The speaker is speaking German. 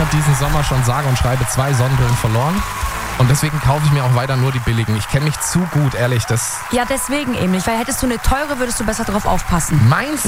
hat diesen Sommer schon sage und schreibe 2 Sonnenbrillen verloren. Und deswegen kaufe ich mir auch weiter nur die billigen. Ich kenne mich zu gut, ehrlich. Ja, deswegen eben nicht. Weil hättest du eine teure, würdest du besser drauf aufpassen. Meinst